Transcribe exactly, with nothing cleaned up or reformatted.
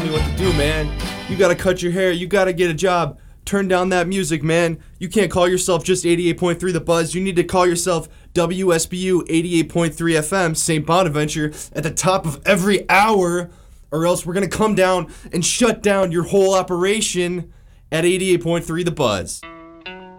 me what to do, man. You gotta cut your hair, you gotta get a job. Turn down that music, man. You can't call yourself just eighty-eight point three The Buzz. You need to call yourself W S B U eighty-eight point three F M, Saint Bonaventure, at the top of every hour, or else we're gonna come down and shut down your whole operation at eighty-eight point three The Buzz.